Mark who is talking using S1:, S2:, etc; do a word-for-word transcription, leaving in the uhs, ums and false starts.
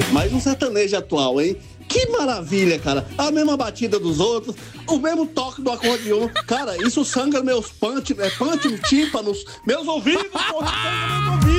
S1: Mas um sertanejo atual, hein? Que maravilha, cara. A mesma batida dos outros, o mesmo toque do acordeon. Cara, isso sangra meus punch, é, punch, tímpanos, meus ouvidos, porra, sangra meus ouvidos.